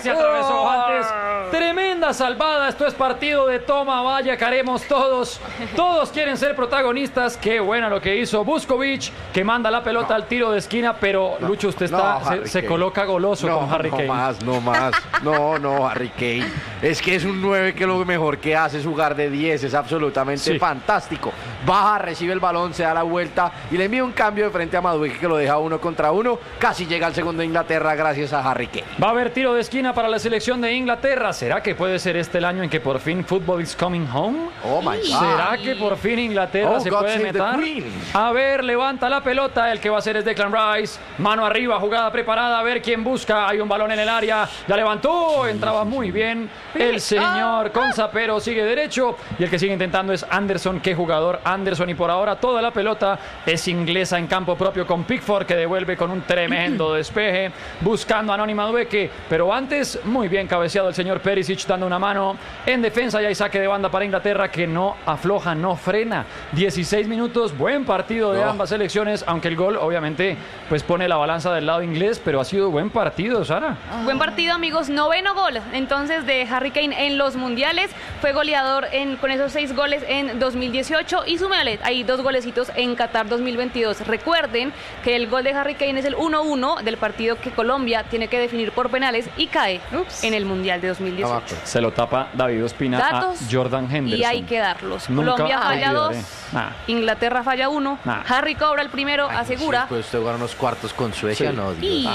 se atravesó antes. Tremenda salvada. Esto es partido de toma, vaya, que haremos todos. Todos quieren ser protagonistas. Qué buena lo que hizo Vuskovic, que manda la pelota al tiro de esquina, pero Lucho, usted se coloca goloso con Harry Kane. No más. No, Harry Kane. Es que es un 9 que lo mejor que hace es jugar de 10. Es absolutamente fantástico. Baja, recibe el balón, se da la vuelta y le envía un cambio de frente a Madueke que lo deja 1 contra 1. Casi llega al segundo de Inglaterra gracias a Harry Kane. Va a haber tiro de esquina para la selección de Inglaterra. ¿Será que puede ser este el año en que por fin football is coming home? Oh my God. ¿Será que por fin Inglaterra se puede meter? A ver, levanta la pelota. El que va a hacer es Declan Rice. Mano arriba, jugada preparada. A ver quién busca. Hay un balón en el área. La levantó. Entraba muy bien el señor Konsa, pero sigue derecho. Y el que sigue intentando es Anderson. Qué jugador Anderson. Y por ahora toda la pelota es inglesa en campo propio con Pickford, que devuelve con un tremendo despeje. Buscando a Noni Madueke. Pero antes, muy bien cabeceado el señor Perisic, dando una mano en defensa. Y hay saque de banda para Inglaterra, que no afloja, no frena. 16 minutos, buen partido de ambas selecciones, aunque el gol obviamente pues pone la balanza del lado inglés, pero ha sido buen partido, Sara. Buen partido, amigos. 9º gol entonces de Harry Kane en los mundiales. Fue goleador con esos 6 goles en 2018 y súmale ahí 2 golecitos en Qatar 2022. Recuerden que el gol de Harry Kane es el 1-1 del partido que Colombia tiene que definir por penales y cae en el mundial de 2018. Se lo tapa David Ospina a Jordan Henderson. Y hay que darlos. Nunca Colombia falla 2, Inglaterra falla 1, Harry cobra el primero, asegura. Pues usted jugar unos cuartos con Suecia, no.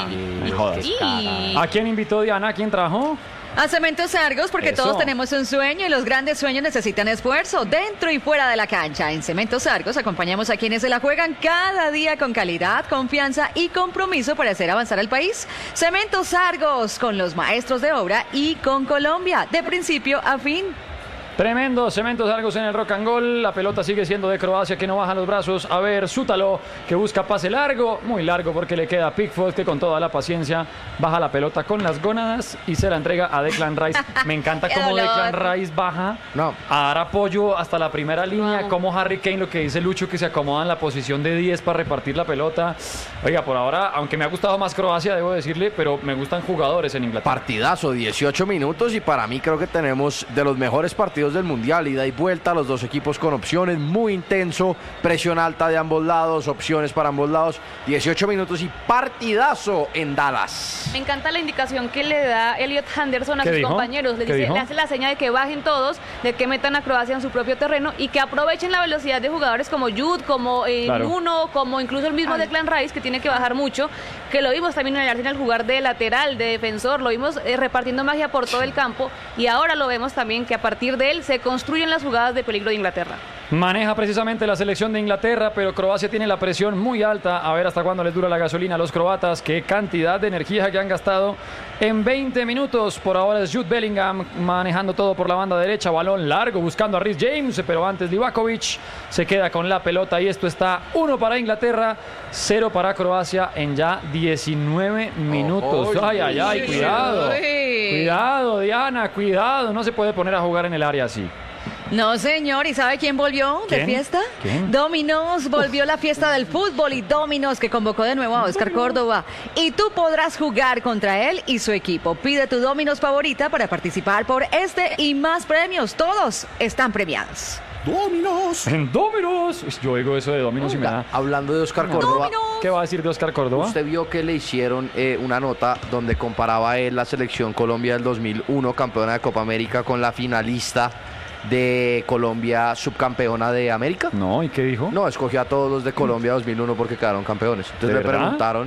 ¿A quién invitó Diana? ¿A quién trajo? A Cementos Argos, porque todos tenemos un sueño y los grandes sueños necesitan esfuerzo dentro y fuera de la cancha. En Cementos Argos acompañamos a quienes se la juegan cada día con calidad, confianza y compromiso para hacer avanzar al país. Cementos Argos, con los maestros de obra y con Colombia, de principio a fin. Tremendo, Cementos Argos en el Rock and Goal. La pelota sigue siendo de Croacia, que no baja los brazos. A ver, Sútalo, que busca pase largo, muy largo porque le queda a Pickford, que con toda la paciencia baja la pelota con las gónadas y se la entrega a Declan Rice. Me encanta cómo Declan Rice baja a dar apoyo hasta la primera línea. Como Harry Kane, lo que dice Lucho, que se acomoda en la posición de 10 para repartir la pelota. Oiga, por ahora, aunque me ha gustado más Croacia, debo decirle, pero me gustan jugadores en Inglaterra. Partidazo, 18 minutos y para mí creo que tenemos de los mejores partidos del mundial, ida y vuelta, los dos equipos con opciones, muy intenso, presión alta de ambos lados, opciones para ambos lados, 18 minutos y partidazo en Dallas. Me encanta la indicación que le da Elliot Henderson a sus compañeros, le hace la seña de que bajen todos, de que metan a Croacia en su propio terreno y que aprovechen la velocidad de jugadores como Jude, como Nuno, como incluso el mismo Declan Rice, que tiene que bajar mucho, que lo vimos también en el Arsenal jugar de lateral, de defensor, lo vimos repartiendo magia por todo el campo y ahora lo vemos también que a partir de él se construyen las jugadas de peligro de Inglaterra. Maneja precisamente la selección de Inglaterra, pero Croacia tiene la presión muy alta. A ver hasta cuándo les dura la gasolina a los croatas. Qué cantidad de energía que han gastado en 20 minutos. Por ahora es Jude Bellingham manejando todo por la banda derecha. Balón largo buscando a Reece James, pero antes Livakovic se queda con la pelota y esto está 1 para Inglaterra, 0 para Croacia en ya 19 minutos. Ay, cuidado. Cuidado, Diana, cuidado. No se puede poner a jugar en el área así. No, señor. ¿Y sabe quién volvió de fiesta? ¿Quién? Dominos volvió la fiesta del fútbol y Dominos, que convocó de nuevo a Oscar Córdoba. Y tú podrás jugar contra él y su equipo. Pide tu Dominos favorita para participar por este y más premios. Todos están premiados. ¡Dominos! ¡En Dominos! Yo oigo eso de Dominos y me da... Hablando de Oscar Córdoba, ¿qué va a decir de Oscar Córdoba? Usted vio que le hicieron una nota donde comparaba a él la selección Colombia del 2001, campeona de Copa América, con la finalista de Colombia, subcampeona de América. No, ¿y qué dijo? No, escogió a todos los de Colombia 2001 porque quedaron campeones. Entonces le preguntaron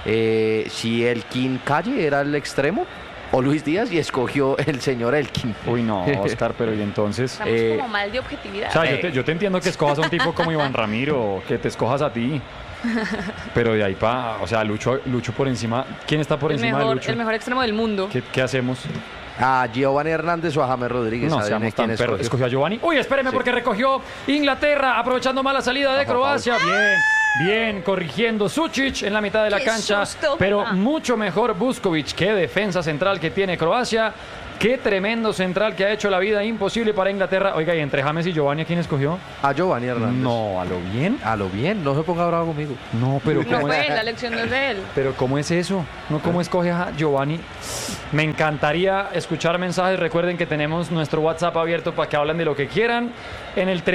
si Elkin Calle era el extremo o Luis Díaz y escogió el señor Elkin. Uy, no, Oscar, pero ¿y entonces? Estamos como mal de objetividad. O sea, yo te entiendo que escojas a un tipo como Iván Ramiro, que te escojas a ti. Pero de ahí o sea, Lucho por encima. ¿Quién está por encima de Lucho? El mejor extremo del mundo. ¿Qué hacemos? A Giovanni Hernández o a James Rodríguez. No seamos tan perros. Escogió a Giovanni. Uy, espéreme porque recogió Inglaterra, aprovechando mal la salida de Croacia. Bien, corrigiendo Sučić en la mitad de la cancha. Pero mucho mejor Vuskovic. Qué defensa central que tiene Croacia. Qué tremendo central que ha hecho la vida imposible para Inglaterra. Oiga, y entre James y Giovanni, ¿a quién escogió? A Giovanni Hernández. No, ¿a lo bien? A lo bien, no se ponga bravo conmigo. No, pero no fue, la elección no es de él. Pero ¿cómo es eso? ¿No cómo escoge a Giovanni? Me encantaría escuchar mensajes. Recuerden que tenemos nuestro WhatsApp abierto para que hablen de lo que quieran. En el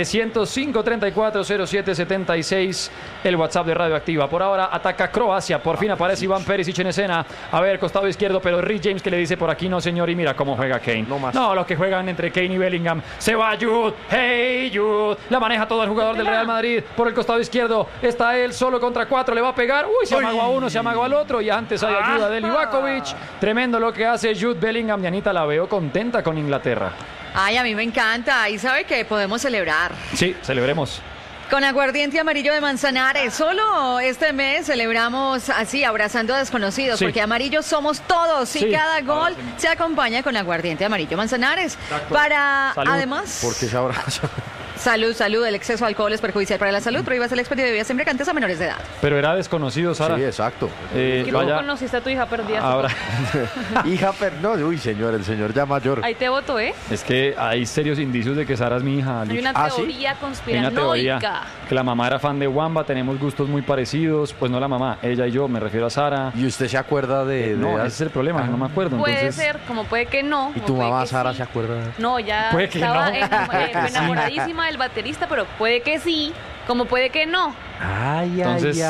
305-3407-76, el WhatsApp de Radioactiva. Por ahora ataca Croacia. Por fin aparece Iván Perisic en escena. A ver, costado izquierdo, pero Rick James que le dice por aquí no, señor. Y mira cómo juega Kane. No, los que juegan entre Kane y Bellingham. Se va Jude. Hey, Jude. La maneja todo el jugador del Real Madrid. Por el costado izquierdo está él solo contra 4. Le va a pegar. Uy, se amagó a uno, se amagó al otro. Y antes hay ayuda de Livakovic. Tremendo lo que hace Jude Bellingham. Dianita, la veo contenta con Inglaterra. Ay, a mí me encanta. Y sabe que podemos celebrar. Sí, celebremos. Con aguardiente amarillo de Manzanares. Solo este mes celebramos así, abrazando a desconocidos, porque amarillos somos todos. Y cada gol se acompaña con aguardiente amarillo Manzanares. Para, salud. Además... Porque se abraza. Salud. El exceso de alcohol es perjudicial para la salud. Prohíbas el expendio de bebidas embriagantes a menores de edad. Pero era desconocido, Sara. Sí, exacto. ¿Y tú conociste a tu hija perdida? Ahora. Hija no, uy, señor, el señor ya mayor. Ahí te voto, ¿eh? Es que hay serios indicios de que Sara es mi hija. Hay una teoría conspiranoica. Hay una teoría que la mamá era fan de Wamba, tenemos gustos muy parecidos. Pues no la mamá, ella y yo, me refiero a Sara. ¿Y usted se acuerda de no, ese es el problema, no me acuerdo. Puede ser, como puede que no. ¿Y tu mamá Sara se acuerda? No, ya estaba enamoradísima del baterista, pero puede que sí, como puede que no. Entonces,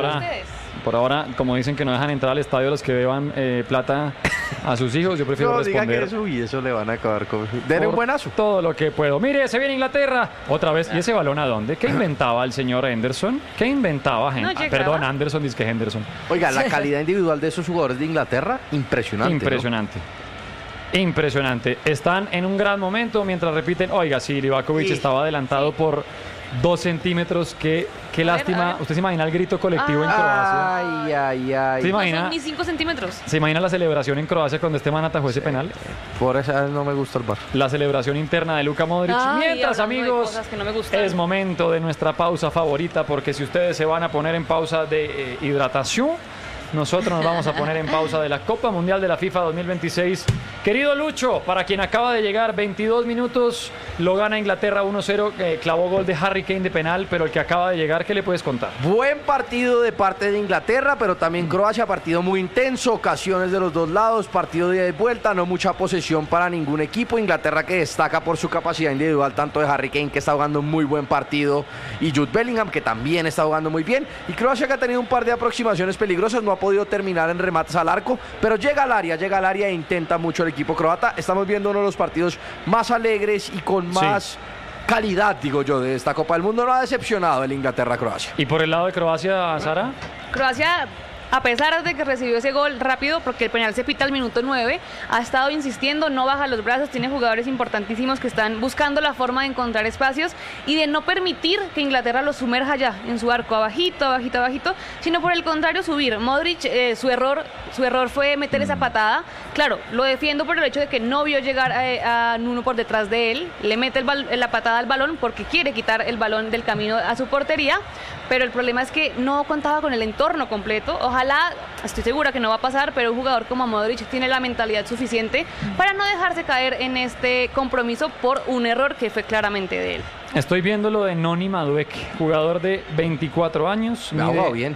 por ahora, como dicen que no dejan entrar al estadio los que beban plata a sus hijos, yo prefiero responder. Diga que eso le van a acabar con... Denle un buenazo. Todo lo que puedo. Mire, se viene Inglaterra. Otra vez. ¿Y ese balón a dónde? ¿Qué inventaba el señor Henderson? ¿Qué inventaba? Perdón, Anderson, dice que Henderson. Oiga, la calidad individual de esos jugadores de Inglaterra, impresionante. Impresionante. Están en un gran momento mientras repiten. Oiga, sí, Livakovic estaba adelantado por 2 centímetros. Qué lástima. ¿Usted se imagina el grito colectivo en Croacia? Ay. ¿Se imagina? No son ni 5 centímetros. ¿Se imagina la celebración en Croacia cuando este man atajó ese penal? Por eso no me gusta el VAR. La celebración interna de Luka Modric. Mientras, amigos, es momento de nuestra pausa favorita, porque si ustedes se van a poner en pausa de hidratación, nosotros nos vamos a poner en pausa de la Copa Mundial de la FIFA 2026. Querido Lucho, para quien acaba de llegar, 22 minutos, lo gana Inglaterra 1-0, clavó gol de Harry Kane de penal, pero el que acaba de llegar, ¿qué le puedes contar? Buen partido de parte de Inglaterra, pero también Croacia, partido muy intenso, ocasiones de los dos lados, partido de vuelta, no mucha posesión para ningún equipo. Inglaterra que destaca por su capacidad individual, tanto de Harry Kane, que está jugando un muy buen partido, y Jude Bellingham, que también está jugando muy bien, y Croacia que ha tenido un par de aproximaciones peligrosas, no ha podido terminar en remates al arco, pero llega al área e intenta mucho el equipo croata. Estamos viendo uno de los partidos más alegres y con más calidad, digo yo, de esta Copa del Mundo. No ha decepcionado el Inglaterra-Croacia. ¿Y por el lado de Croacia, Sara? Croacia, a pesar de que recibió ese gol rápido, porque el penal se pita al minuto 9, ha estado insistiendo, no baja los brazos, tiene jugadores importantísimos que están buscando la forma de encontrar espacios y de no permitir que Inglaterra los sumerja ya en su arco, abajito, sino por el contrario subir. Modric, su error fue meter esa patada. Claro, lo defiendo por el hecho de que no vio llegar a Nuno por detrás de él, le mete la patada al balón porque quiere quitar el balón del camino a su portería, pero el problema es que no contaba con el entorno completo. Ojalá, estoy segura que no va a pasar, pero un jugador como Modric tiene la mentalidad suficiente para no dejarse caer en este compromiso por un error que fue claramente de él. Estoy viendo lo de Noni Madueke, jugador de 24 años, mide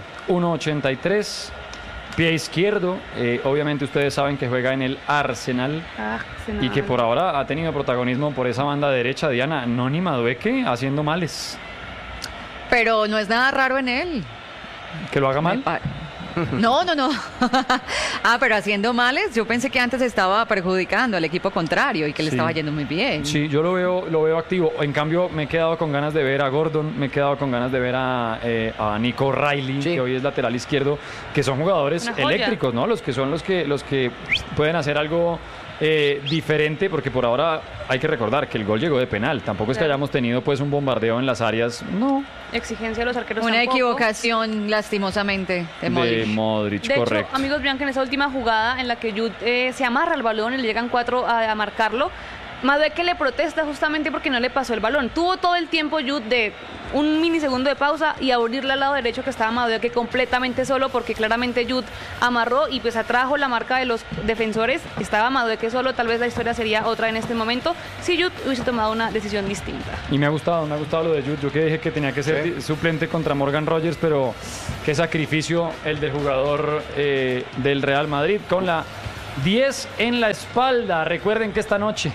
1.83, pie izquierdo. Obviamente ustedes saben que juega en el Arsenal y que por ahora ha tenido protagonismo por esa banda derecha. Diana, Noni Madueke haciendo males. Pero no es nada raro en él. ¿Que lo haga mal? No. Pero haciendo males, yo pensé que antes estaba perjudicando al equipo contrario y que le estaba yendo muy bien. Sí, yo lo veo activo. En cambio, me he quedado con ganas de ver a Gordon, me he quedado con ganas de ver a Nico Riley, que hoy es lateral izquierdo, que son jugadores eléctricos, ¿no? Los que pueden hacer algo diferente, porque por ahora hay que recordar que el gol llegó de penal. Tampoco es que hayamos tenido pues un bombardeo en las áreas, no. Exigencia de los arqueros. Una equivocación, lastimosamente, de Modric, de correcto. Hecho, amigos, vean que en esa última jugada en la que Jude se amarra al balón y le llegan 4 a marcarlo, Madueke le protesta justamente porque no le pasó el balón. Tuvo todo el tiempo Jude de un minisegundo de pausa y abrirle al lado derecho que estaba Madueque completamente solo, porque claramente Jude amarró y pues atrajo la marca de los defensores. Estaba Madueque solo, tal vez la historia sería otra en este momento si Jude hubiese tomado una decisión distinta. Y me ha gustado lo de Jude. Yo que dije que tenía que ser suplente contra Morgan Rogers, pero qué sacrificio el del jugador del Real Madrid con la 10 en la espalda. Recuerden que esta noche,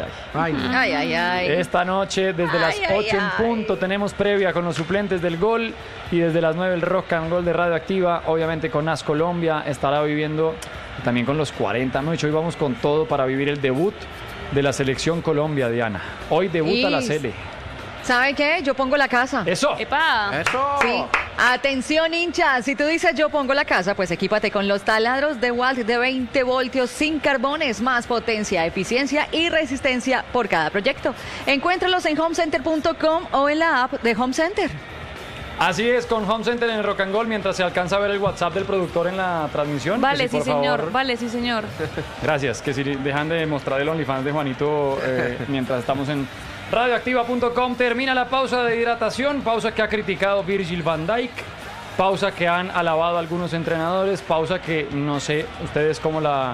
esta noche desde las 8 en punto tenemos previa con los suplentes del Gol, y desde las 9 el Rock and Roll de Radioactiva, obviamente con AS Colombia estará viviendo, también con los 40 minutos. Hoy vamos con todo para vivir el debut de la selección Colombia, Diana. Hoy debuta la Sele. ¿Sabe qué? Yo pongo la casa. ¡Eso! ¡Epa! ¡Eso! Sí. Atención, hinchas. Si tú dices yo pongo la casa, pues equípate con los taladros DeWalt de 20 voltios sin carbones, más potencia, eficiencia y resistencia por cada proyecto. Encuéntralos en homecenter.com o en la app de Home Center. Así es, con Home Center en el Rock and Roll, mientras se alcanza a ver el WhatsApp del productor en la transmisión. Vale, sí, señor. Favor. Vale, sí, señor. Gracias, que si dejan de mostrar el OnlyFans de Juanito mientras estamos en radioactiva.com. Termina la pausa de hidratación, pausa que ha criticado Virgil van Dijk, pausa que han alabado algunos entrenadores, pausa que no sé ustedes cómo la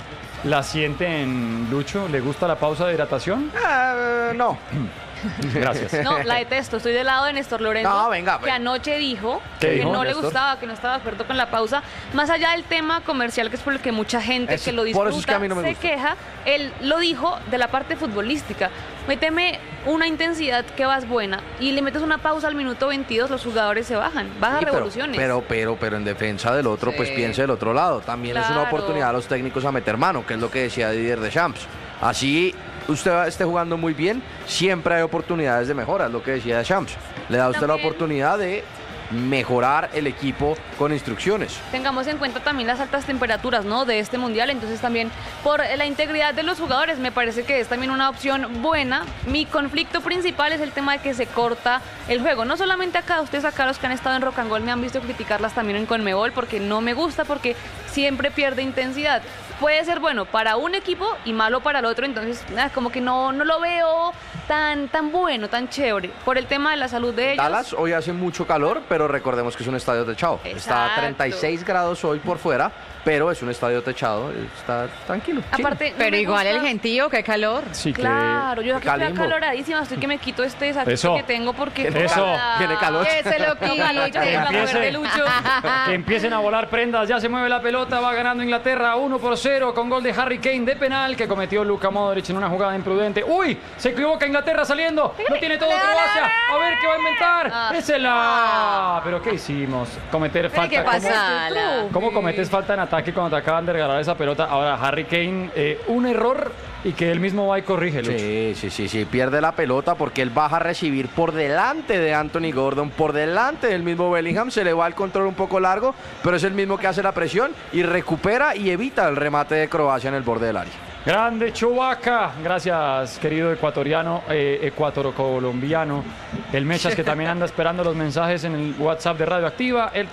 sienten, Lucho. ¿Le gusta la pausa de hidratación? No. Gracias. No, la detesto. Estoy del lado de Néstor Lorenzo, que anoche dijo que no le gustaba, que no estaba de acuerdo con la pausa. Más allá del tema comercial, que es por el que mucha gente que lo disfruta se queja, él lo dijo de la parte futbolística. Méteme una intensidad que vas buena y le metes una pausa al minuto 22, los jugadores se bajan revoluciones. Pero en defensa del otro, pues piense del otro lado. También es una oportunidad a los técnicos a meter mano, que es lo que decía Didier Deschamps. Así usted esté jugando muy bien, siempre hay oportunidades de mejora, es lo que decía Deschamps. Le da a usted la oportunidad de mejorar el equipo con instrucciones. Tengamos en cuenta también las altas temperaturas, ¿no?, de este mundial, entonces también por la integridad de los jugadores me parece que es también una opción buena. Mi conflicto principal es el tema de que se corta el juego, no solamente acá, ustedes acá los que han estado en Rock and Roll me han visto criticarlas también en Conmebol, porque no me gusta, porque siempre pierde intensidad. Puede ser bueno para un equipo y malo para el otro, entonces como que no lo veo tan bueno, tan chévere, por el tema de la salud de ellos. Dallas hoy hace mucho calor, pero recordemos que es un estadio techado. Exacto. Está a 36 grados hoy por fuera, pero es un estadio techado, está tranquilo. Aparte, pero igual el gentío, qué calor. Sí, claro, yo aquí estoy acaloradísima, estoy que me quito este saquito que tengo porque... Tiene calor. Que se lo quite. Que empiecen a volar prendas, ya se mueve la pelota, va ganando Inglaterra 1-0 con gol de Harry Kane de penal que cometió Luka Modric en una jugada imprudente. ¡Uy! Se equivoca Inglaterra saliendo, no tiene todo Croacia, a ver qué va a inventar. ¡Es ¿Pero qué hicimos? Cometer falta. ¿Qué pasa? ¿Cómo cometes falta en ataque cuando te acaban de regalar esa pelota? Ahora Harry Kane, un error y que él mismo va y corrige, Lucho. Sí, pierde la pelota porque él baja a recibir por delante de Anthony Gordon, por delante del mismo Bellingham, se le va el control un poco largo, pero es el mismo que hace la presión y recupera y evita el remate de Croacia en el borde del área. Grande Chubaca, gracias querido ecuatoriano, ecuatoro-colombiano, el Mechas, que también anda esperando los mensajes en el WhatsApp de Radioactiva, el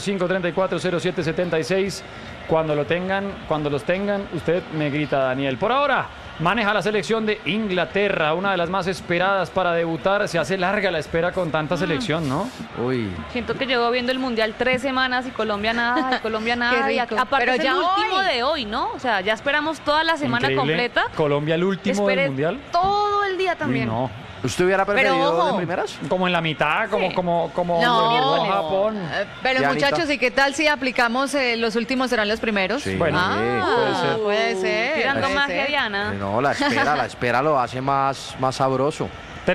305-3407-76. Cuando los tengan, usted me grita, Daniel. Por ahora, maneja la selección de Inglaterra, una de las más esperadas para debutar. Se hace larga la espera con tanta selección, ¿no? Uy. Siento que llevo viendo el Mundial 3 semanas y Colombia nada, Qué rico. Aparte pero es ya el último hoy. de hoy, ¿no? O sea, ya esperamos toda la semana completa. Colombia el último del Mundial. Todo el día también. Uy, no. ¿Usted hubiera preferido ojo, de primeras? Como en la mitad, como No, Japón. Pero Dianita. muchachos, ¿y qué tal si aplicamos los últimos serán los primeros? Sí. Bueno, puede ser. Tirando puede magia, ser. Diana. No, la espera lo hace más sabroso.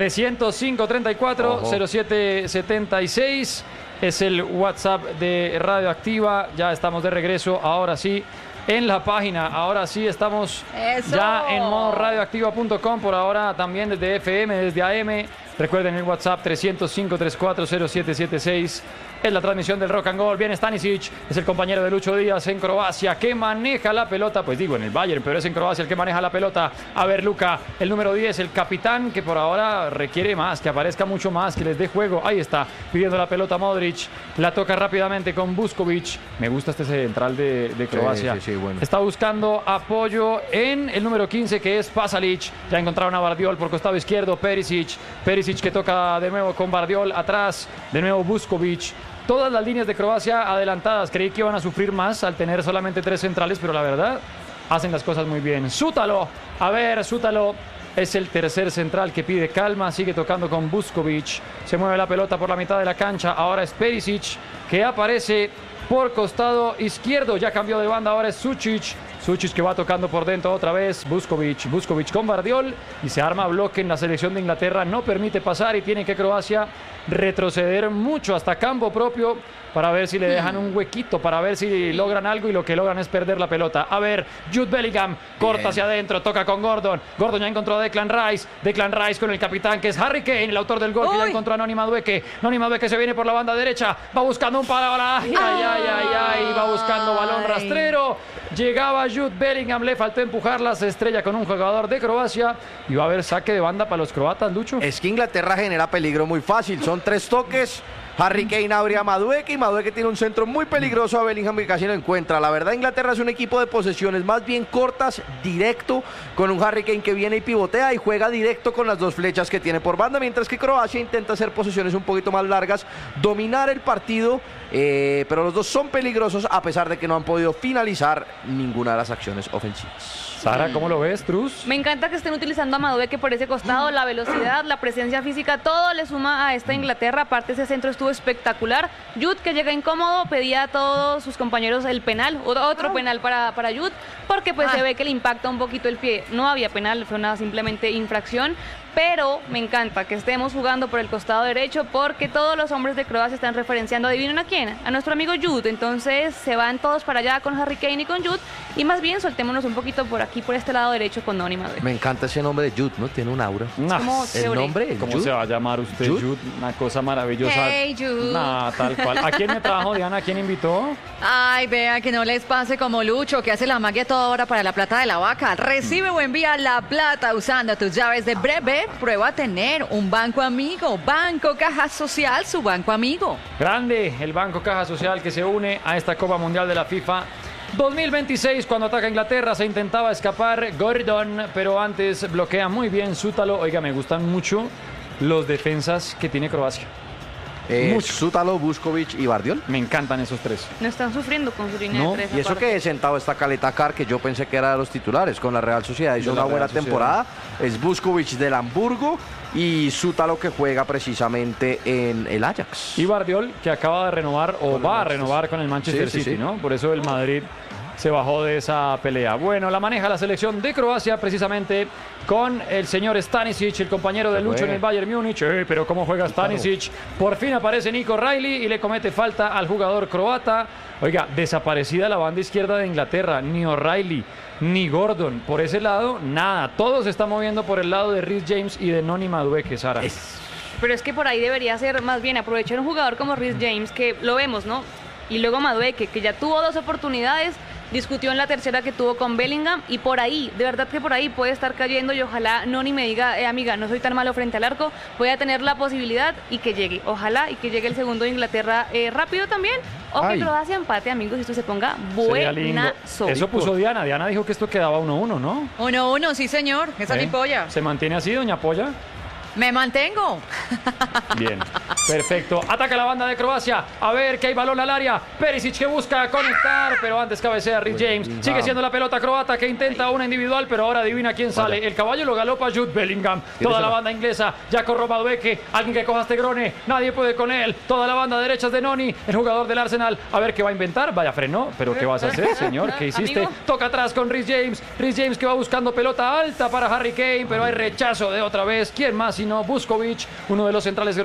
305-34-07-76 es el WhatsApp de Radioactiva. Ya estamos de regreso, ahora sí, en la página. Ahora sí estamos ya en modo radioactiva.com. Por ahora también desde FM, desde AM. Recuerden el WhatsApp 305-340776. Es la transmisión del Rock and Gold. Viene Stanisic, es el compañero de Lucho Díaz en Croacia, que maneja la pelota. Pues digo, en el Bayern, pero es en Croacia el que maneja la pelota. A ver, Luka, el número 10, el capitán, que por ahora requiere más, que aparezca mucho más, que les dé juego. Ahí está, pidiendo la pelota Modric. La toca rápidamente con Vuskovic. Me gusta este central de Croacia. Sí, bueno. Está buscando apoyo en el número 15, que es Pasalic. Ya encontraron a Bardiol por costado izquierdo. Perisic que toca de nuevo con Bardiol atrás. De nuevo Vuskovic. Todas las líneas de Croacia adelantadas. Creí que iban a sufrir más al tener solamente 3 centrales, pero la verdad, hacen las cosas muy bien. Sútalo. A ver, Sútalo. Es el tercer central que pide calma. Sigue tocando con Vuskovic. Se mueve la pelota por la mitad de la cancha. Ahora es Perisic, que aparece por costado izquierdo. Ya cambió de banda. Ahora es Sučić. Sučić que va tocando por dentro otra vez. Vuskovic con Bardiol. Y se arma bloque en la selección de Inglaterra. No permite pasar y tiene que Croacia retroceder mucho hasta campo propio para ver si le dejan un huequito, para ver si logran algo, y lo que logran es perder la pelota. A ver, Jude Bellingham corta hacia adentro, toca con Gordon. Gordon ya encontró a Declan Rice con el capitán, que es Harry Kane, el autor del gol, que ya encontró a Noni Madueke. Noni Madueke se viene por la banda derecha, va buscando un para. Ay, va buscando balón rastrero. Llegaba Jude Bellingham, le faltó empujarla, se estrella con un jugador de Croacia y va a haber saque de banda para los croatas, Lucho. Es que Inglaterra genera peligro muy fácil, son 3 toques. Harry Kane abre a Madueke y Madueke tiene un centro muy peligroso a Bellingham que casi no encuentra. La verdad, Inglaterra es un equipo de posesiones más bien cortas, directo, con un Harry Kane que viene y pivotea y juega directo con las 2 flechas que tiene por banda, mientras que Croacia intenta hacer posesiones un poquito más largas, dominar el partido, pero los dos son peligrosos a pesar de que no han podido finalizar ninguna de las acciones ofensivas. Sara, ¿cómo lo ves, Truz? Me encanta que estén utilizando a Madueke por ese costado, la velocidad, la presencia física, todo le suma a esta Inglaterra. Aparte, ese centro estuvo espectacular. Jude, que llega incómodo, pedía a todos sus compañeros el penal, otro penal para Jude, porque pues se ve que le impacta un poquito el pie. No había penal, fue una simplemente infracción. Pero me encanta que estemos jugando por el costado derecho, porque todos los hombres de Croacia están referenciando, ¿adivinen a quién? A nuestro amigo Jude. Entonces se van todos para allá con Harry Kane y con Jude, y más bien soltémonos un poquito por aquí, por este lado derecho con Noni Madueke. Me encanta ese nombre de Jude, ¿no? Tiene un aura. ¿El nombre? ¿Cómo se va a llamar usted? Jude. Una cosa maravillosa. Hey, Jude. Tal cual. ¿A quién me trajo, Diana? ¿A quién invitó? Ay, vea, que no les pase como Lucho, que hace la magia toda hora para la plata de la vaca. Recibe o envía la plata usando tus llaves de Breve. Prueba a tener un banco amigo. Banco Caja Social, su banco amigo. Grande el Banco Caja Social, que se une a esta Copa Mundial de la FIFA 2026. Cuando ataca Inglaterra se intentaba escapar Gordon, pero antes bloquea muy bien Sútalo. Oiga, me gustan mucho los defensas que tiene Croacia. Sútalo, Vuskovic y Bardiol. Me encantan esos 3. No están sufriendo con su línea de 3. Y eso que he sentado está Caleta Car, que yo pensé que era de los titulares con la Real Sociedad. Hizo una buena temporada. Es Vuskovic del Hamburgo y Sútalo, que juega precisamente en el Ajax. Y Bardiol, que acaba de renovar o va a renovar con el Manchester City, ¿no? Por eso el Madrid se bajó de esa pelea. Bueno, la maneja la selección de Croacia precisamente con el señor Stanisic, el compañero de Lucho en el Bayern Múnich. Pero cómo juega Stanisic. Por fin aparece Nico Riley y le comete falta al jugador croata. Oiga, desaparecida la banda izquierda de Inglaterra. Ni O'Reilly, ni Gordon. Por ese lado, nada. Todo se está moviendo por el lado de Reece James y de Noni Madueke, Sara. Pero es que por ahí debería ser más bien aprovechar un jugador como Reece James, que lo vemos, ¿no? Y luego Madueke, que ya tuvo 2 oportunidades, discutió en la tercera que tuvo con Bellingham, y por ahí, de verdad que por ahí puede estar cayendo, y ojalá Noni me diga, amiga, no soy tan malo frente al arco, voy a tener la posibilidad y que llegue, ojalá, y que llegue el segundo de Inglaterra rápido también, o que Croacia empate, amigos, y esto se ponga buenazo. Eso puso Diana. Diana dijo que esto quedaba 1-1, ¿no? 1-1, sí señor, esa es mi polla. ¿Se mantiene así, doña Polla? Me mantengo. Bien, perfecto. Ataca la banda de Croacia. A ver, que hay balón al área. Perisic, que busca conectar, pero antes cabecea Reece James. Sigue siendo la pelota croata, que intenta una individual, pero ahora adivina quién sale. El caballo lo galopa Jude Bellingham. Toda la banda inglesa ya corrió Madueke. Alguien que coja este Grone. Nadie puede con él. Toda la banda derecha es de Noni, el jugador del Arsenal. A ver qué va a inventar. Vaya, frenó. ¿Pero qué vas a hacer, señor? ¿Qué hiciste? Amigo. Toca atrás con Reece James. Reece James, que va buscando pelota alta para Harry Kane, pero hay rechazo de otra vez. ¿Quién más sino Vuskovic, uno de los centrales de Croacia?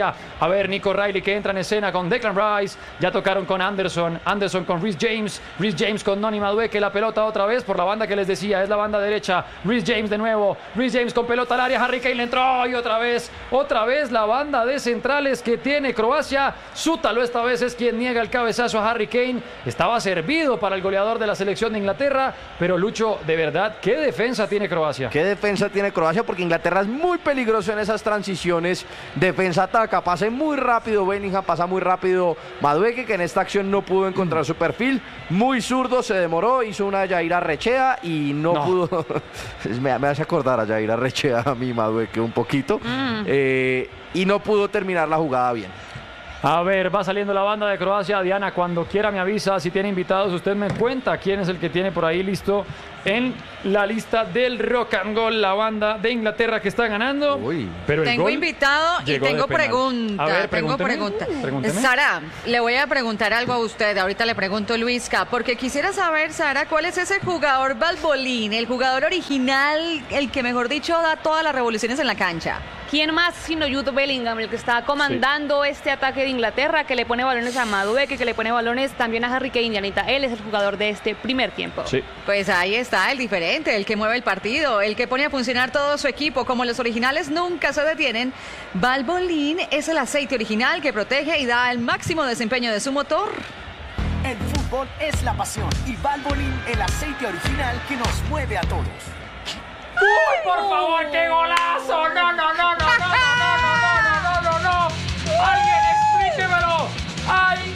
Croacia. A ver, Nico Riley que entra en escena con Declan Rice. Ya tocaron con Anderson con Reece James con Noni Madueke. La pelota otra vez por la banda que les decía, es la banda derecha. Reece James de nuevo. Reece James con pelota al área. Harry Kane le entró y otra vez la banda de centrales que tiene Croacia. Sútalo esta vez es quien niega el cabezazo a Harry Kane. Estaba servido para el goleador de la selección de Inglaterra, pero Lucho, de verdad, ¿qué defensa tiene Croacia? ¿Qué defensa tiene Croacia? Porque Inglaterra es muy peligroso en esas transiciones. Defensa ataca, pasa muy rápido Bellingham, pasa muy rápido Madueke, que en esta acción no pudo encontrar su perfil. Muy zurdo, se demoró, hizo una Yair Arrechea y no pudo. me hace acordar a Yair Arrechea a mí Madueke un poquito. Y no pudo terminar la jugada bien. A ver, va saliendo la banda de Croacia. Diana, cuando quiera me avisa. Si tiene invitados, usted me cuenta quién es el que tiene por ahí listo en la lista del Rock and Goal, la banda de Inglaterra que está ganando. Pero tengo invitado y tengo pregunta. A ver, tengo pregunta. Sara, le voy a preguntar algo a usted. Ahorita le pregunto a Luisca, porque quisiera saber, Sara, ¿cuál es ese jugador Balbolín, el jugador original, el que mejor dicho da todas las revoluciones en la cancha? ¿Quién más sino Jude Bellingham, el que está comandando este ataque de Inglaterra, que le pone balones a Madueke, que le pone balones también a Harry Kane, Anita? Él es el jugador de este primer tiempo. Sí. Pues ahí está el diferente, el que mueve el partido, el que pone a funcionar todo su equipo. Como los originales nunca se detienen, Balbolín es el aceite original que protege y da el máximo desempeño de su motor. El fútbol es la pasión y Balbolín el aceite original que nos mueve a todos. ¡Uy, por favor, qué golazo! ¡No! ¡Alguien explíquemelo! ¡Ay,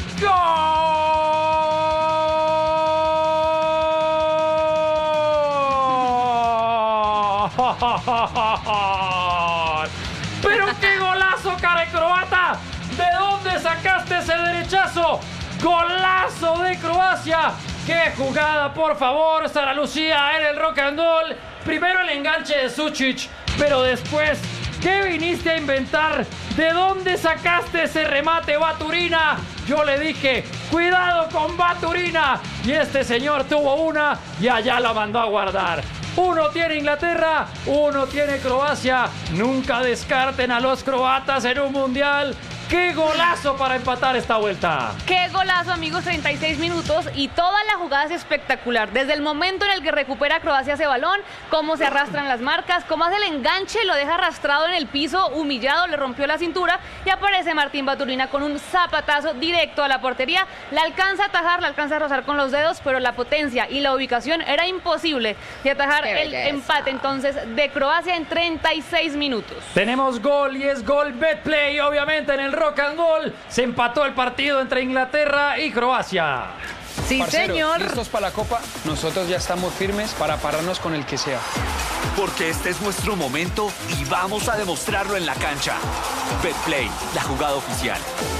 gol! ¡Pero qué golazo, cara croata! ¿De dónde sacaste ese derechazo? ¡Golazo de Croacia! ¡Qué jugada, por favor, Sara Lucía, en el Rock and Roll! Primero el enganche de Sučić, pero después, ¿qué viniste a inventar? ¿De dónde sacaste ese remate, Baturina? Yo le dije, cuidado con Baturina. Y este señor tuvo una y allá la mandó a guardar. Uno tiene Inglaterra, uno tiene Croacia. Nunca descarten a los croatas en un mundial. ¡Qué golazo para empatar esta vuelta! ¡Qué golazo, amigos! 36 minutos y toda la jugada es espectacular. Desde el momento en el que recupera Croacia ese balón, cómo se arrastran las marcas, cómo hace el enganche, lo deja arrastrado en el piso, humillado, le rompió la cintura y aparece Martín Baturina con un zapatazo directo a la portería. La alcanza a atajar, la alcanza a rozar con los dedos, pero la potencia y la ubicación era imposible de atajar el empate entonces de Croacia en 36 minutos. Tenemos gol y es gol Betplay, obviamente en el Rock and Roll. Se empató el partido entre Inglaterra y Croacia. Sí, parceros, señor. ¿Listos para la Copa? Nosotros ya estamos firmes para pararnos con el que sea. Porque este es nuestro momento y vamos a demostrarlo en la cancha. Betplay, la jugada oficial.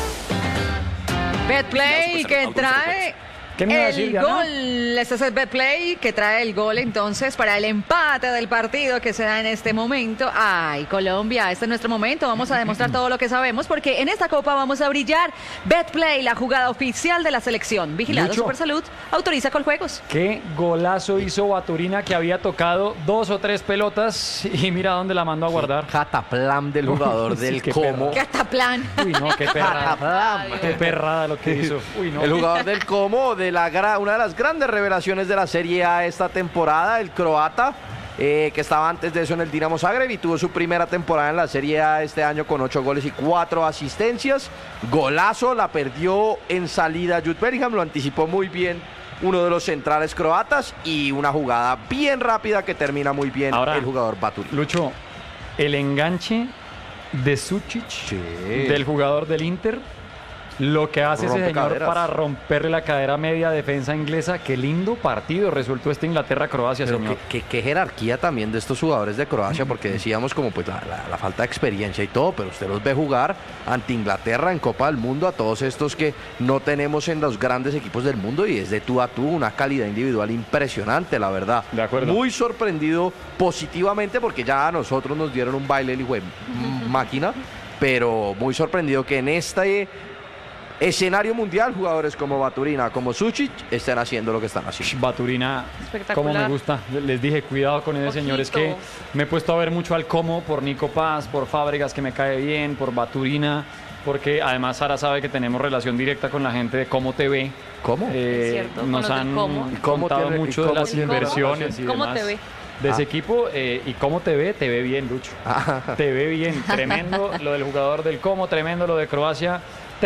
Betplay que trae ¿Qué me iba a decir, el Diana? gol. Este es el Betplay que trae el gol entonces para el empate del partido que se da en este momento. Ay, Colombia, este es nuestro momento. Vamos a demostrar todo lo que sabemos porque en esta Copa vamos a brillar. Betplay, la jugada oficial de la selección. Vigilado Lucho. Supersalud, autoriza Coljuegos. Qué golazo hizo Baturina, que había tocado 2 o 3 pelotas y mira dónde la mandó a guardar. Cataplam del jugador del qué Como. ¿Qué hasta plan? Uy, no, qué perrada. Cataplam. Qué perrada lo que hizo. Uy, no. El jugador del Como, una de las grandes revelaciones de la Serie A esta temporada, el croata, que estaba antes de eso en el Dinamo Zagreb y tuvo su primera temporada en la Serie A este año con 8 goles y 4 asistencias. Golazo, la perdió en salida Jude Bellingham, lo anticipó muy bien uno de los centrales croatas y una jugada bien rápida que termina muy bien el jugador Baturina. Lucho, el enganche de Sučić, del jugador del Inter, lo que hace ese señor para romperle la cadera media defensa inglesa. Qué lindo partido resultó este Inglaterra-Croacia, señor. Qué jerarquía también de estos jugadores de Croacia, porque decíamos como pues la falta de experiencia y todo, pero usted los ve jugar ante Inglaterra en Copa del Mundo, a todos estos que no tenemos en los grandes equipos del mundo, y es de tú a tú una calidad individual impresionante, la verdad. De acuerdo. Muy sorprendido positivamente, porque ya a nosotros nos dieron un baile el hijo de máquina, pero muy sorprendido que en escenario mundial, jugadores como Baturina, como Sučić, están haciendo lo que están haciendo. Baturina, como me gusta. Les dije, cuidado con ese señor. Es que me he puesto a ver mucho al Como por Nico Paz, por Fábregas, que me cae bien, por Baturina, porque además Sara sabe que tenemos relación directa con la gente de Como TV. ¿Cómo? Nos han contado mucho de las inversiones y demás. TV. De ese equipo, y Como te ve bien, Lucho. Te ve bien, tremendo lo del jugador del Como, tremendo lo de Croacia.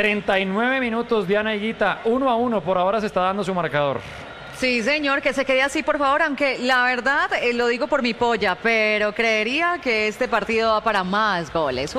39 minutos, Diana Higuita, 1-1, por ahora se está dando su marcador. Sí, señor, que se quede así, por favor, aunque la verdad, lo digo por mi polla, pero creería que este partido va para más goles.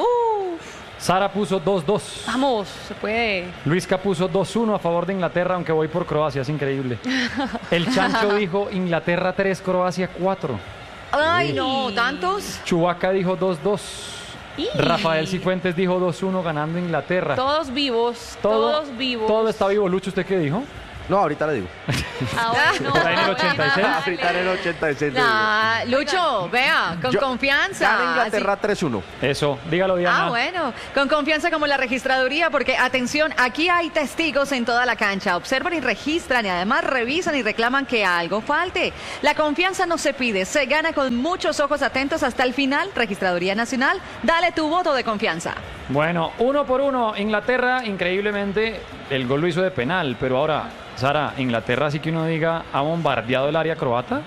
Sara puso 2-2. Vamos, se puede. Luisca puso 2-1 a favor de Inglaterra, aunque voy por Croacia, es increíble. El Chancho dijo Inglaterra 3, Croacia 4. Ay, no, ¿tantos? Chubaca dijo 2-2. Rafael Cifuentes dijo 2-1 ganando Inglaterra. Todos vivos, todos vivos. Todo está vivo. Lucho, ¿usted qué dijo? No, ahorita le digo. ¿Está en el 86? Ahorita en el 86. Lucho, vea, con confianza. Gana Inglaterra 3-1. Eso, dígalo, Diana. Bueno, con confianza como la registraduría, porque atención, aquí hay testigos en toda la cancha. Observan y registran y además revisan y reclaman que algo falte. La confianza no se pide, se gana con muchos ojos atentos hasta el final. Registraduría Nacional, dale tu voto de confianza. Bueno, 1-1, Inglaterra, increíblemente, el gol lo hizo de penal, pero ahora, Sara, Inglaterra, así que uno diga, ¿ha bombardeado el área croata?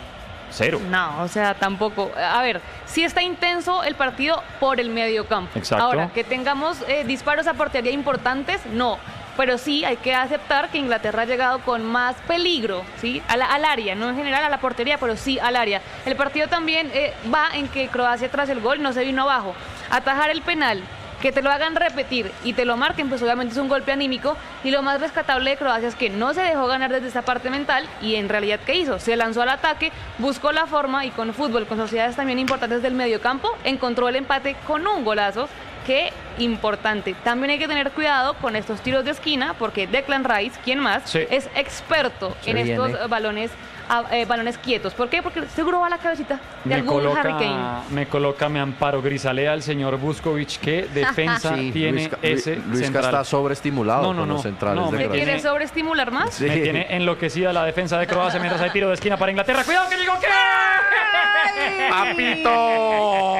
0. No, o sea, tampoco. A ver, sí está intenso el partido por el mediocampo. Exacto. Ahora, que tengamos disparos a portería importantes, no. Pero sí hay que aceptar que Inglaterra ha llegado con más peligro, ¿sí? Al área, no en general a la portería, pero sí al área. El partido también va en que Croacia tras el gol no se vino abajo. Atajar el penal, que te lo hagan repetir y te lo marquen, pues obviamente es un golpe anímico. Y lo más rescatable de Croacia es que no se dejó ganar desde esa parte mental y en realidad, ¿qué hizo? Se lanzó al ataque, buscó la forma y con fútbol, con sociedades también importantes del mediocampo, encontró el empate con un golazo. Qué importante. También hay que tener cuidado con estos tiros de esquina porque Declan Rice, ¿quién más? Sí. Es experto en estos balones quietos. ¿Por qué? Porque seguro va a la cabecita de algún Harry Kane. Me amparo Grisalea el señor Buskovich. ¿Qué defensa tiene ese Luisca central? Está sobreestimulado con los centrales de Croacia. ¿Quiere sobreestimular más? Sí. Me tiene enloquecida la defensa de Croacia mientras hay tiro de esquina para Inglaterra. ¡Cuidado que digo que! ¡Papito!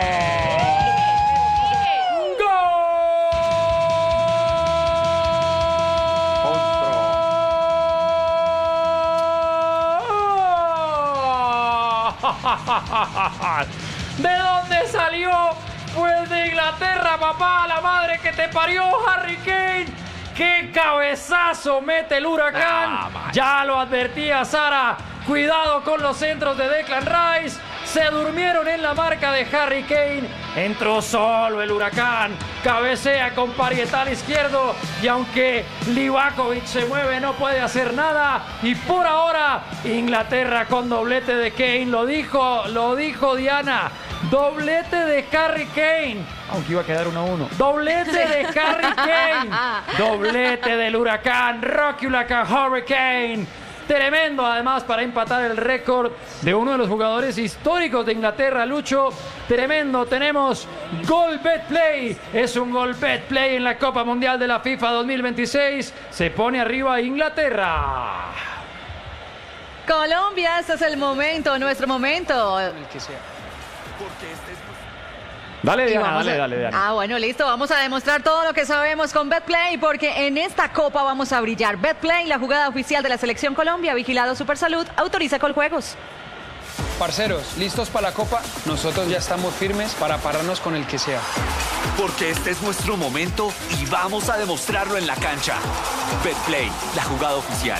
¿De dónde salió? Pues de Inglaterra, papá, la madre que te parió, Harry Kane. ¡Qué cabezazo mete el Huracán! Ya lo advertía Sara. Cuidado con los centros de Declan Rice. Se durmieron en la marca de Harry Kane. Entró solo el Huracán. Cabecea con parietal izquierdo. Y aunque Livakovic se mueve, no puede hacer nada. Y por ahora, Inglaterra con doblete de Kane. Lo dijo Diana. Doblete de Harry Kane. Aunque iba a quedar 1-1. Doblete de Harry Kane. Doblete del Huracán. Rocky Hurricane. Tremendo, además, para empatar el récord de uno de los jugadores históricos de Inglaterra, Lucho. Tremendo, tenemos Gol Betplay. Es un Gol Betplay en la Copa Mundial de la FIFA 2026. Se pone arriba Inglaterra. Colombia, este es el momento, nuestro momento. El que sea. Porque este es... Dale, Diana, dale, Diana. Bueno, listo. Vamos a demostrar todo lo que sabemos con Betplay, porque en esta copa vamos a brillar. Betplay, la jugada oficial de la Selección Colombia, vigilado Supersalud, autoriza Coljuegos. Parceros, ¿listos para la copa? Nosotros ya estamos firmes para pararnos con el que sea. Porque este es nuestro momento y vamos a demostrarlo en la cancha. Betplay, la jugada oficial.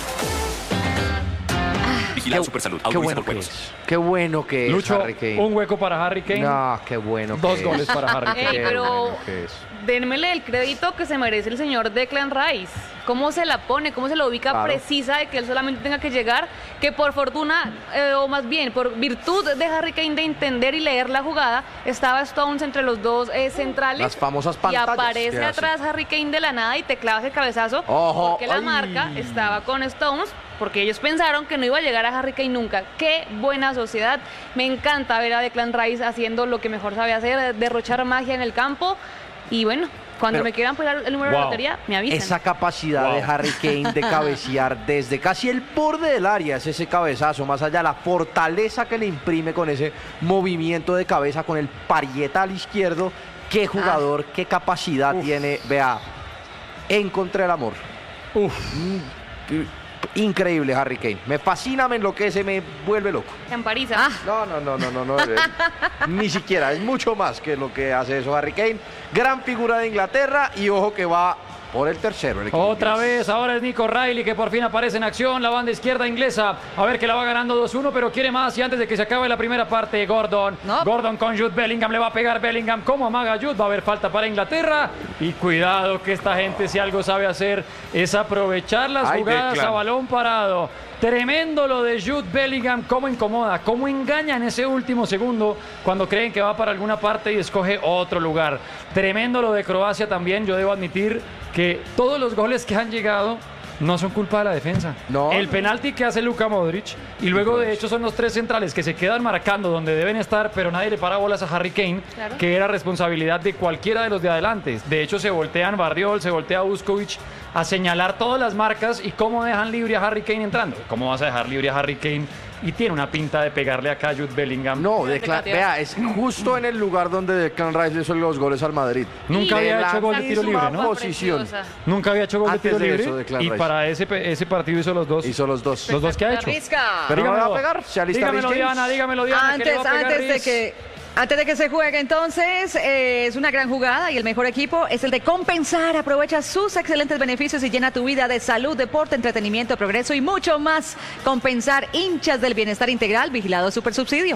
Vigilado Supersalud. Qué bueno que es Lucho, Harry Kane. Un hueco para Harry Kane. No, qué bueno. 2 goles para Harry Kane. Pero dénmele el crédito que se merece el señor Declan Rice. Cómo se la pone, cómo se la ubica precisa de que él solamente tenga que llegar, que por fortuna, o más bien por virtud de Harry Kane de entender y leer la jugada, estaba Stones entre los dos centrales. Las famosas pantallas. Y aparece atrás Harry Kane de la nada y te clava ese cabezazo. Ojo, porque la marca estaba con Stones, porque ellos pensaron que no iba a llegar a Harry Kane nunca. Qué buena sociedad. Me encanta ver a Declan Rice haciendo lo que mejor sabe hacer, derrochar magia en el campo. Y bueno, Cuando me quieran poner el número de la lotería, me avisan. Esa capacidad de Harry Kane de cabecear desde casi el borde del área, es ese cabezazo, más allá, la fortaleza que le imprime con ese movimiento de cabeza, con el parietal izquierdo. Qué jugador, qué capacidad tiene, vea, encontré el amor. Increíble Harry Kane, me fascina, me enloquece, me vuelve loco. En París. No, ni siquiera, es mucho más que lo que hace eso Harry Kane. Gran figura de Inglaterra y ojo que va por el tercero. Otra vez, ahora es Nico Riley que por fin aparece en acción, la banda izquierda inglesa. A ver que la va ganando 2-1, pero quiere más. Y antes de que se acabe la primera parte, Gordon con Jude Bellingham, le va a pegar Bellingham. Como amaga Jude, va a haber falta para Inglaterra. Y cuidado que esta gente, si algo sabe hacer, es aprovechar las jugadas a balón parado. Tremendo lo de Jude Bellingham, cómo incomoda, cómo engaña en ese último segundo cuando creen que va para alguna parte y escoge otro lugar. Tremendo lo de Croacia también, yo debo admitir que todos los goles que han llegado no son culpa de la defensa. El penalti que hace Luka Modric y luego de hecho son los tres centrales que se quedan marcando donde deben estar, pero nadie le para bolas a Harry Kane, que era responsabilidad de cualquiera de los de adelante. De hecho se voltean Guardiola, se voltea Busquets a señalar todas las marcas y cómo dejan libre a Harry Kane entrando. ¿Cómo vas a dejar libre a Harry Kane? Y tiene una pinta de pegarle acá a Jude Bellingham. Vea, es justo en el lugar donde Declan Rice le hizo los goles al Madrid. Nunca había hecho gol de tiro libre, ¿no? Nunca había hecho gol de tiro libre. Y para ese partido hizo los dos. Hizo los dos. Los dos que ha hecho. Pero no le va a pegar. Dígamelo, Diana, Antes de que se juegue, entonces, es una gran jugada y el mejor equipo es el de Compensar. Aprovecha sus excelentes beneficios y llena tu vida de salud, deporte, entretenimiento, progreso y mucho más. Compensar, hinchas del bienestar integral, vigilado Supersubsidio.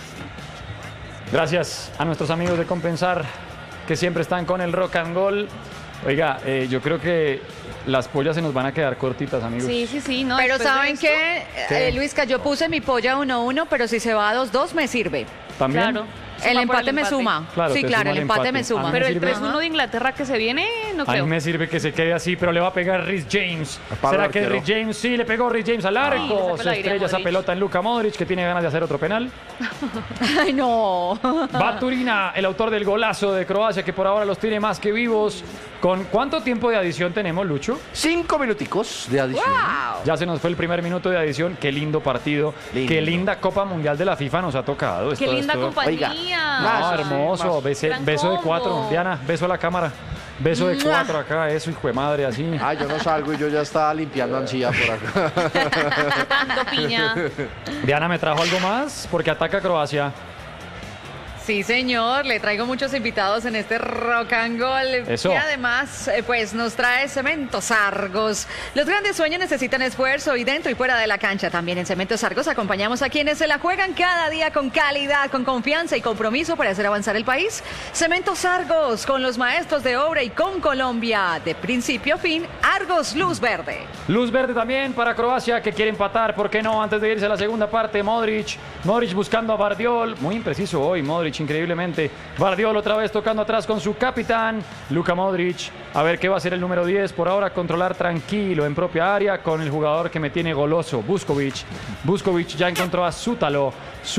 Gracias a nuestros amigos de Compensar, que siempre están con el rock and roll. Oiga, yo creo que las pollas se nos van a quedar cortitas, amigos. Sí. No, pero ¿saben qué? Luisca, yo puse mi polla 1-1, pero si se va a 2-2 me sirve. ¿También? Claro. El empate me suma. Sí, claro, el empate me suma. Pero el 3-1 de Inglaterra que se viene, no creo. A mí me sirve que se quede así, pero le va a pegar Reece James. ¿Será que Reece James? Sí, le pegó Reece James al arco. Se estrella esa pelota en Luka Modric, que tiene ganas de hacer otro penal. Ay, no. Baturina, el autor del golazo de Croacia, que por ahora los tiene más que vivos. ¿Con cuánto tiempo de adición tenemos, Lucho? 5 minuticos de adición. Wow. Ya se nos fue el primer minuto de adición. Qué lindo partido. Qué linda Copa Mundial de la FIFA nos ha tocado. Qué linda compañía. No, hermoso. Beso de 4. Diana, beso a la cámara. Beso de 4 acá, eso, hijo de madre, así. Yo no salgo y yo ya estaba limpiando ansía por acá. Tanto piña. Diana, ¿me trajo algo más? Porque ataca Croacia. Sí, señor, le traigo muchos invitados en este Rock and Roll. Eso. Y además, pues nos trae Cementos Argos. Los grandes sueños necesitan esfuerzo y dentro y fuera de la cancha. También en Cementos Argos acompañamos a quienes se la juegan cada día con calidad, con confianza y compromiso para hacer avanzar el país. Cementos Argos, con los maestros de obra y con Colombia. De principio a fin, Argos Luz Verde. Luz verde también para Croacia, que quiere empatar. ¿Por qué no? Antes de irse a la segunda parte, Modric buscando a Guardiola. Muy impreciso hoy, Modric. Increíblemente, Guardiola otra vez tocando atrás con su capitán Luka Modric, a ver qué va a hacer el número 10, por ahora controlar tranquilo en propia área con el jugador que me tiene goloso, Busquets ya encontró a Sútalo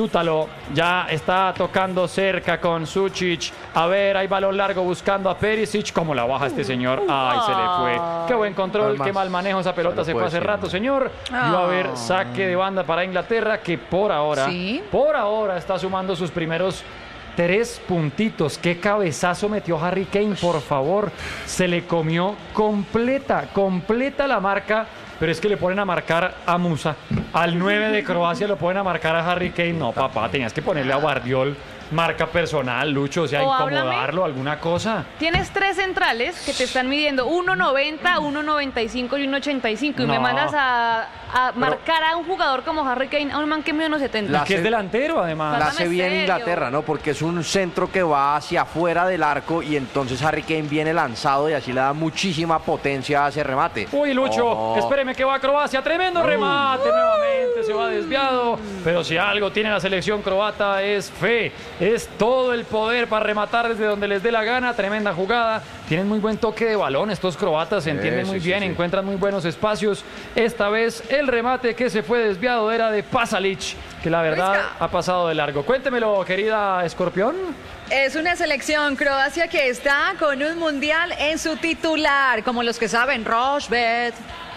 ya está tocando cerca con Sučić, a ver, hay balón largo buscando a Perisic, ¿cómo la baja este señor? Ay, se le fue, qué buen control, qué mal manejo, esa pelota se fue hace rato, señor, y va a haber saque de banda para Inglaterra, que por ahora está sumando sus primeros 3 puntitos. Qué cabezazo metió Harry Kane, por favor. Se le comió completa la marca. Pero es que le ponen a marcar a Musa. Al 9 de Croacia lo ponen a marcar a Harry Kane. No, papá, tenías que ponerle a Guardiola marca personal, Lucho, o sea, incomodarlo, alguna cosa. Tienes 3 centrales que te están midiendo 1.90, 1.95 y 1.85 y me mandas a marcar a un jugador como Harry Kane, a un man que mide 1.70. Que es delantero, además. La hace bien Inglaterra, ¿no? Porque es un centro que va hacia afuera del arco y entonces Harry Kane viene lanzado y así le da muchísima potencia a ese remate. Uy, Lucho, espéreme que va a Croacia, tremendo remate nuevamente, se va desviado, pero si algo tiene la selección croata es fe. Es todo el poder para rematar desde donde les dé la gana. Tremenda jugada. tienen muy buen toque de balón, estos croatas se entienden muy bien, encuentran muy buenos espacios. Esta vez el remate que se fue desviado era de Pasalic, que la verdad ha pasado de largo. Cuéntemelo, querida Escorpión. Es una selección Croacia que está con un mundial en su titular, como los que saben, Rojbet.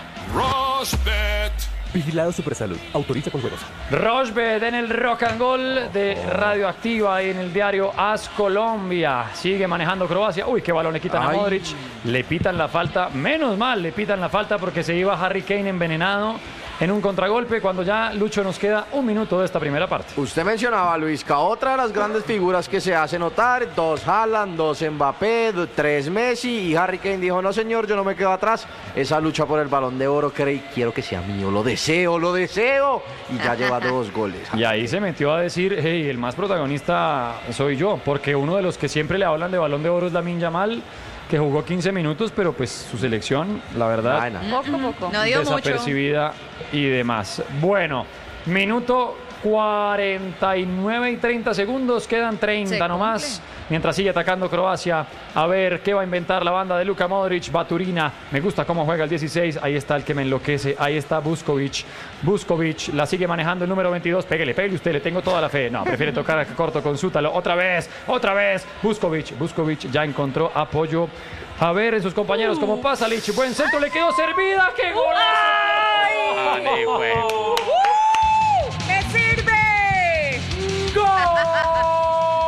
Vigilado Supersalud. Autoriza con juegos. Rojbet en el Rock and Roll de Radioactiva y en el diario AS Colombia. Sigue manejando Croacia. Uy, qué balón le quitan a Modric. Le pitan la falta. Menos mal, le pitan la falta porque se iba Harry Kane envenenado en un contragolpe cuando ya, Lucho, nos queda un minuto de esta primera parte. Usted mencionaba, Luisca, otra de las grandes figuras que se hace notar, 2 Haaland, 2 Mbappé, 3 Messi, y Harry Kane dijo, no señor, yo no me quedo atrás, esa lucha por el Balón de Oro, quiero que sea mío, lo deseo, y ya lleva 2 goles. Y ahí se metió a decir, hey, el más protagonista soy yo, porque uno de los que siempre le hablan de Balón de Oro es Lamine Yamal, que jugó 15 minutos, pero pues su selección, la verdad, poco. No dio desapercibida mucho. Y demás. Bueno, minuto 49 y 30 segundos, quedan 30 nomás. Mientras sigue atacando Croacia, a ver qué va a inventar la banda de Luka Modric. Baturina, me gusta cómo juega el 16. Ahí está el que me enloquece, ahí está Vuskovic. Vuskovic la sigue manejando el número 22. Pégale usted, le tengo toda la fe. No, prefiere tocar a corto con Sútalo. Otra vez. Vuskovic ya encontró apoyo. A ver en sus compañeros cómo pasa Lich. Buen centro, le quedó servida. ¡Qué golazo! ¡Vale, güey! ¡Me sirve! ¡Gol!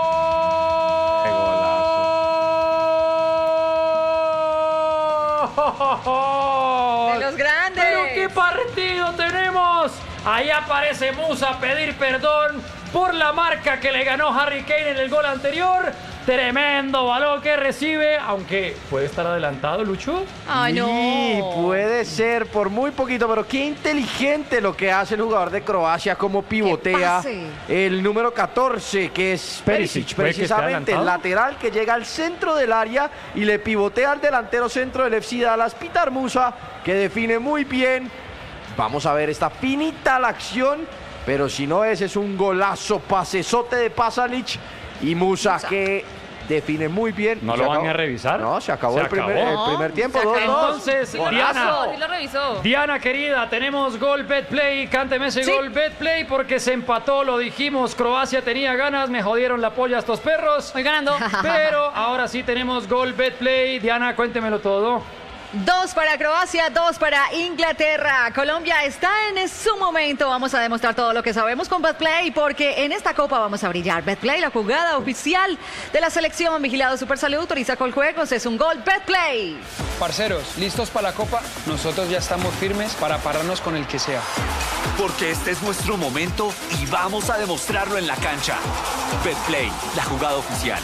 ¡De los grandes! ¡Pero qué partido tenemos! Ahí aparece Musa a pedir perdón por la marca que le ganó Harry Kane en el gol anterior. Tremendo balón que recibe, aunque puede estar adelantado, Lucho. ¡Ay, no! Sí, puede ser por muy poquito, pero qué inteligente lo que hace el jugador de Croacia, como pivotea el número 14, que es Perisic, precisamente el lateral que llega al centro del área y le pivotea al delantero centro del FC Dallas, Petar Musa, que define muy bien. Vamos a ver, está finita la acción, pero si no es un golazo, pasesote de Pasalic y Musa que define muy bien. ¿No lo van a revisar? No, se acabó el primer tiempo. Entonces, Diana, Diana querida, tenemos gol Betplay. Cánteme ese gol Betplay porque se empató, lo dijimos. Croacia tenía ganas, me jodieron la polla estos perros. Voy ganando. Pero ahora sí tenemos gol Betplay. Diana, cuéntemelo todo. 2 para Croacia, 2 para Inglaterra. Colombia está en su momento. Vamos a demostrar todo lo que sabemos con Betplay, porque en esta copa vamos a brillar. Betplay, la jugada oficial de la selección. Vigilado Supersalud, autoriza con juegos. Es un gol Betplay. Parceros, ¿listos para la copa? Nosotros ya estamos firmes para pararnos con el que sea. Porque este es nuestro momento y vamos a demostrarlo en la cancha. Betplay, la jugada oficial.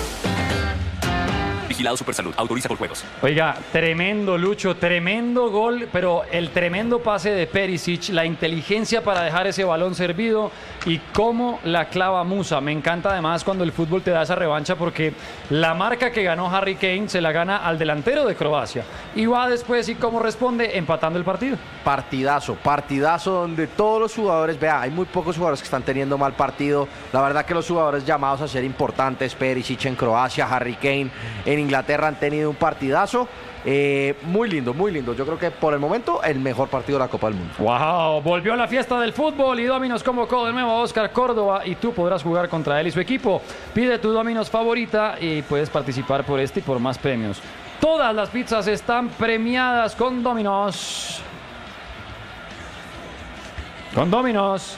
Vigilado Supersalud, autoriza por juegos. Oiga, tremendo Lucho, tremendo gol, pero el tremendo pase de Perisic, la inteligencia para dejar ese balón servido y cómo la clava Musa. Me encanta además cuando el fútbol te da esa revancha, porque la marca que ganó Harry Kane se la gana al delantero de Croacia y va después, y cómo responde, empatando el partido. Partidazo donde todos los jugadores, vea, hay muy pocos jugadores que están teniendo mal partido. La verdad que los jugadores llamados a ser importantes, Perisic en Croacia, Harry Kane en Inglaterra, han tenido un partidazo. Muy lindo. Yo creo que por el momento el mejor partido de la Copa del Mundo. ¡Wow! Volvió la fiesta del fútbol y Dominos convocó de nuevo a Oscar Córdoba y tú podrás jugar contra él y su equipo. Pide tu Dominos favorita y puedes participar por este y por más premios. Todas las pizzas están premiadas con Dominos. Con Dominos.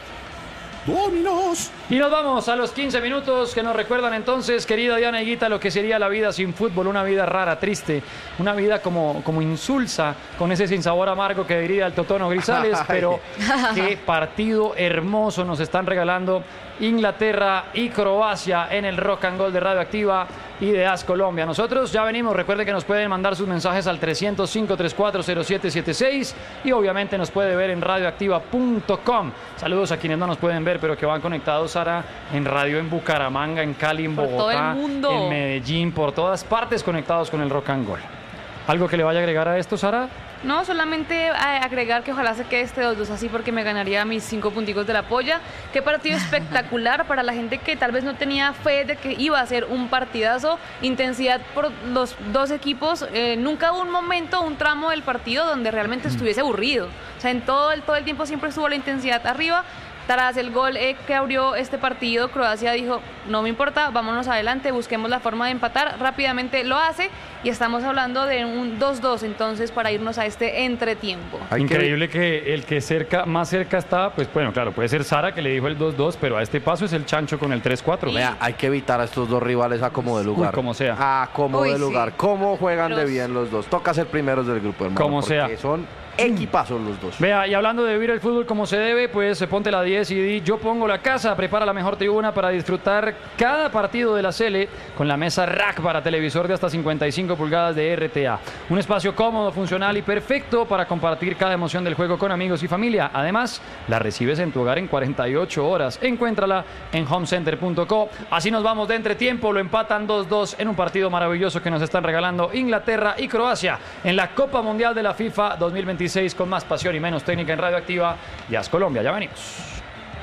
Y nos vamos a los 15 minutos que nos recuerdan entonces, querida Diana Higuita, lo que sería la vida sin fútbol. Una vida rara, triste, una vida como insulsa, con ese sinsabor amargo que diría el Totono Grisales. Pero qué partido hermoso nos están regalando Inglaterra y Croacia en el Rock and Roll de Radioactiva y de AS Colombia. Nosotros ya venimos. Recuerde que nos pueden mandar sus mensajes al 305-340776 y obviamente nos puede ver en radioactiva.com. Saludos a quienes no nos pueden ver pero que van conectados, Sara, en radio en Bucaramanga, en Cali, en Bogotá, en Medellín, por todas partes conectados con el Rock and Roll. ¿Algo que le vaya a agregar a esto, Sara? No, solamente agregar que ojalá se quede este 2-2 así porque me ganaría mis 5 punticos de la polla. Qué partido espectacular para la gente que tal vez no tenía fe de que iba a ser un partidazo. Intensidad por los dos equipos. Nunca hubo un momento, un tramo del partido donde realmente estuviese aburrido. O sea, en todo el tiempo siempre estuvo la intensidad arriba. Tras el gol que abrió este partido, Croacia dijo, no me importa, vámonos adelante, busquemos la forma de empatar. Rápidamente lo hace y estamos hablando de un 2-2 entonces para irnos a este entretiempo. Increíble que el que más cerca está, pues bueno, claro, puede ser Sara que le dijo el 2-2, pero a este paso es el Chancho con el 3-4. Vea, hay que evitar a estos dos rivales a como de lugar. Como sea. A como de lugar. Cómo juegan de bien los dos. Toca ser primeros del grupo, hermano. Como sea. Son equipazos los dos. Vea, y hablando de vivir el fútbol como se debe, pues ponte la 10 y di yo pongo la casa, prepara la mejor tribuna para disfrutar cada partido de la Sele con la mesa rack para televisor de hasta 55 pulgadas de RTA. Un espacio cómodo, funcional y perfecto para compartir cada emoción del juego con amigos y familia. Además, la recibes en tu hogar en 48 horas. Encuéntrala en homecenter.co. Así nos vamos de entretiempo, lo empatan 2-2 en un partido maravilloso que nos están regalando Inglaterra y Croacia en la Copa Mundial de la FIFA 2026 con más pasión y menos técnica en Radioactiva y As Colombia. Ya venimos.